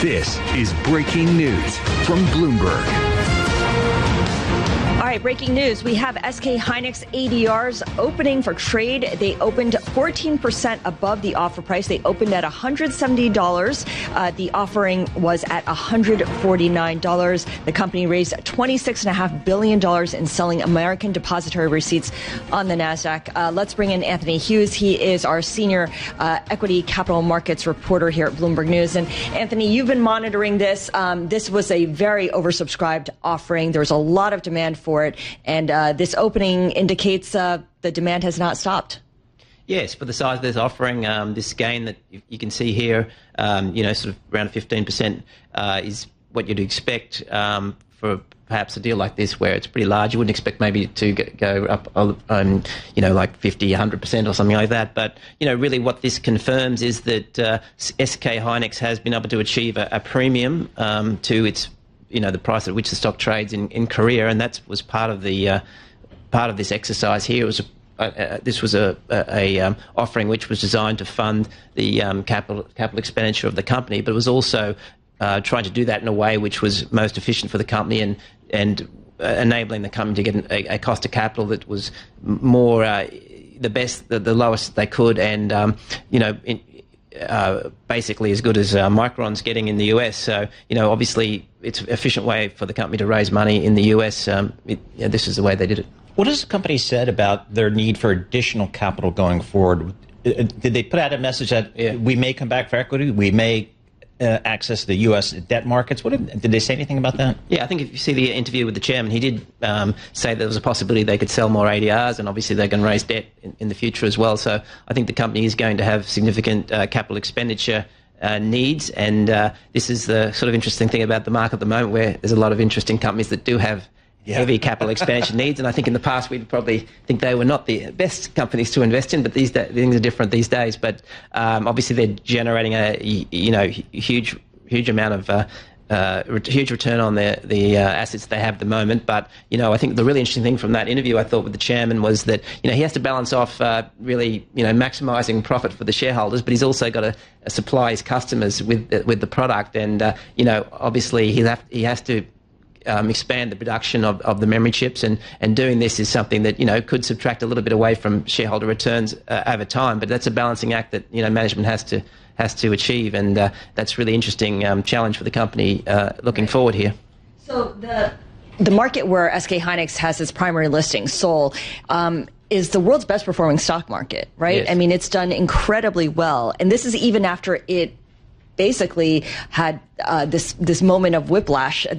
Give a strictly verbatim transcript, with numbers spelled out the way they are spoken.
This is Breaking News from Bloomberg. All right, breaking news. We have S K Hynix A D Rs opening for trade. They opened fourteen percent above the offer price. They opened at one hundred seventy dollars. Uh, the offering was at one hundred forty-nine dollars. The company raised twenty-six point five billion dollars in selling American depository receipts on the NASDAQ. Uh, let's bring in Anthony Hughes. He is our senior uh, equity capital markets reporter here at Bloomberg News. And Anthony, you've been monitoring this. Um, this was a very oversubscribed offering. There was a lot of demand for it, and uh, this opening indicates uh, the demand has not stopped. Yes, for the size of this offering, um, this gain that you, you can see here, um, you know, sort of around fifteen percent uh, is what you'd expect um, for perhaps a deal like this, where it's pretty large. You wouldn't expect maybe to go up, um, you know, like fifty, one hundred percent or something like that. But, you know, really what this confirms is that uh, S K Hynix has been able to achieve a, a premium um, to its you know, the price at which the stock trades in, in Korea, and that was part of the uh, part of this exercise here. It was a, uh, this was a, a, a um, offering which was designed to fund the um, capital capital expenditure of the company, but it was also uh, trying to do that in a way which was most efficient for the company and and uh, enabling the company to get a, a cost of capital that was more uh, the best, the, the lowest they could, and um, you know. In, Uh, basically as good as uh, Micron's getting in the U S. So, you know, obviously it's an efficient way for the company to raise money in the U S. Um, it, yeah, this is the way they did it. What has the company said about their need for additional capital going forward? Did they put out a message that yeah. we may come back for equity, we may uh, access the U S debt markets? What did, did they say anything about that? Yeah, I think if you see the interview with the chairman, he did um, say there was a possibility they could sell more A D Rs, and obviously they're going to raise debt in, in the future as well. So I think the company is going to have significant uh, capital expenditure uh, needs, and uh, this is the sort of interesting thing about the market at the moment, where there's a lot of interesting companies that do have yeah. heavy capital expenditure needs, and I think in the past we'd probably think they were not the best companies to invest in, but these da- things are different these days. But um, obviously they're generating a you know huge huge amount of uh, uh, huge return on their the uh, assets they have at the moment. But you know I think the really interesting thing from that interview I thought with the chairman was that you know he has to balance off uh, really you know maximising profit for the shareholders, but he's also got to uh, supply his customers with uh, with the product, and uh, you know obviously he have he has to. Um, expand the production of, of the memory chips, and, and doing this is something that you know could subtract a little bit away from shareholder returns uh, over time. But that's a balancing act that you know management has to has to achieve, and uh, that's really interesting um, challenge for the company uh, looking forward here. So the the market where S K Hynix has its primary listing, Seoul, um, is the world's best performing stock market, right? Yes. I mean, it's done incredibly well, and this is even after it basically had uh, this this moment of whiplash